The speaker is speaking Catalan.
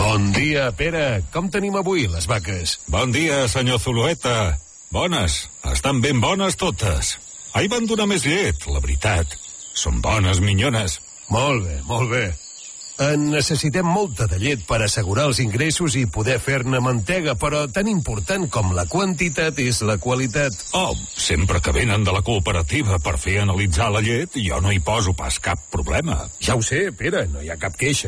Bon dia, Pere. Com tenim avui les vaques? Bon dia, senyor Zulueta. Bones. Estan ben bones totes. Ahir van donar més llet, la veritat. Són bones minyones. Molt bé, molt bé. En necessitem molta de llet per assegurar els ingressos i poder fer-ne mantega, però tan important com la quantitat és la qualitat. Oh, sempre que venen de la cooperativa per fer analitzar la llet, jo no hi poso pas cap problema. Ja ho sé, Pere, no hi ha cap queixa.